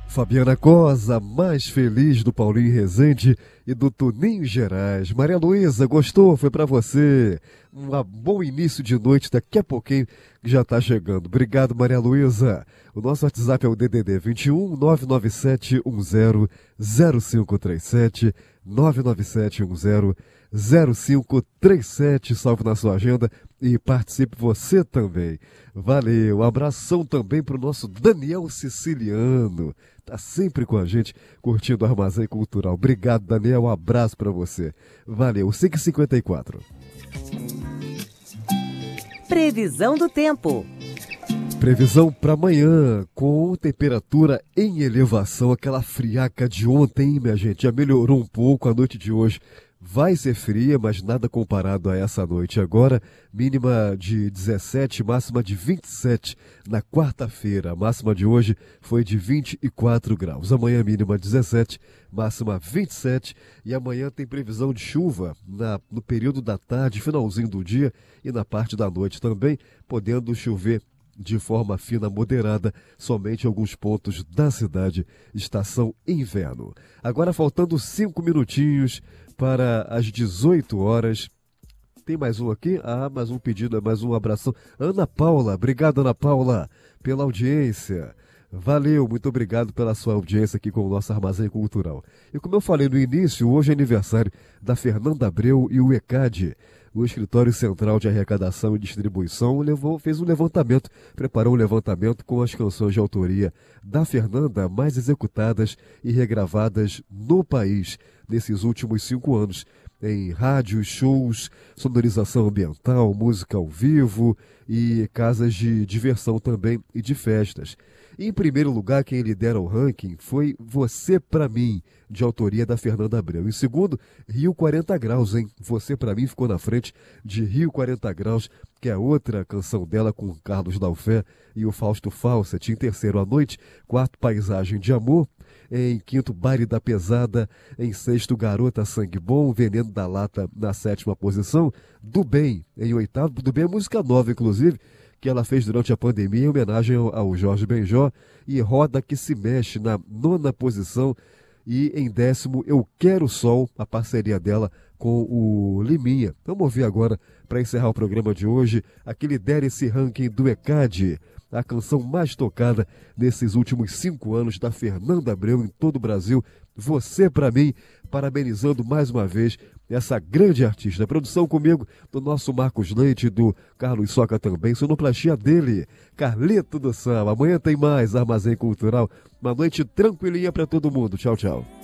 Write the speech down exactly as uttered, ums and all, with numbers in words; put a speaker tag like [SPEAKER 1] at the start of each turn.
[SPEAKER 1] Fabiana Cosa, mais feliz do Paulinho Rezende e do Toninho Gerais. Maria Luísa, gostou? Foi pra você. Um bom início de noite, daqui a pouquinho já tá chegando. Obrigado, Maria Luísa. O nosso WhatsApp é o D D D vinte e um, nove nove sete um zero zero cinco três sete, nove nove sete um zero zero cinco três sete. Salve na sua agenda e participe você também. Valeu. Um abração também pro nosso Daniel Siciliano. Tá sempre com a gente, curtindo o Armazém Cultural. Obrigado, Daniel. Um abraço pra você. Valeu. cinco e cinquenta e quatro.
[SPEAKER 2] Previsão do tempo.
[SPEAKER 1] Previsão para amanhã, com temperatura em elevação, aquela friaca de ontem, hein, minha gente? Já melhorou um pouco a noite de hoje. Vai ser fria, mas nada comparado a essa noite. Agora, mínima de dezessete, máxima de vinte e sete na quarta-feira. A máxima de hoje foi de vinte e quatro graus. Amanhã, mínima dezessete, máxima vinte e sete. E amanhã tem previsão de chuva na, no período da tarde, finalzinho do dia e na parte da noite também, podendo chover de forma fina moderada, somente em alguns pontos da cidade, estação inverno. Agora, faltando cinco minutinhos para as dezoito horas. Tem mais um aqui? Ah, mais um pedido, mais um abração. Ana Paula, obrigado, Ana Paula, pela audiência. Valeu, muito obrigado pela sua audiência aqui com o nosso Armazém Cultural. E como eu falei no início, hoje é aniversário da Fernanda Abreu e o ECAD. O Escritório Central de Arrecadação e Distribuição levou, fez um levantamento, preparou um levantamento com as canções de autoria da Fernanda mais executadas e regravadas no país nesses últimos cinco anos, em rádios, shows, sonorização ambiental, música ao vivo e casas de diversão também e de festas. E, em primeiro lugar, quem lidera o ranking foi Você Pra Mim, de autoria da Fernanda Abreu. Em segundo, Rio quarenta Graus, hein? Você Pra Mim ficou na frente de Rio quarenta Graus, que é outra canção dela com Carlos Dalfé e o Fausto Fawcett. Em terceiro, A Noite. Quarto, Paisagem de Amor. Em quinto, Baile da Pesada. Em sexto, Garota Sangue Bom. Veneno da Lata na sétima posição. Do Bem, em oitavo. Do Bem é música nova, inclusive, que ela fez durante a pandemia em homenagem ao, ao Jorge Benjó. E Roda Que Se Mexe na nona posição. E em décimo, Eu Quero Sol, a parceria dela com o Liminha. Vamos ouvir agora, para encerrar o programa de hoje, aqui lidera esse ranking do ECAD, a canção mais tocada nesses últimos cinco anos da Fernanda Abreu em todo o Brasil. Você Pra Mim, parabenizando mais uma vez essa grande artista. A produção comigo do nosso Marcos Leite, do Carlos Soca também, sonoplastia dele, Carlito do Samba. Amanhã tem mais Armazém Cultural. Uma noite tranquilinha para todo mundo. Tchau, tchau.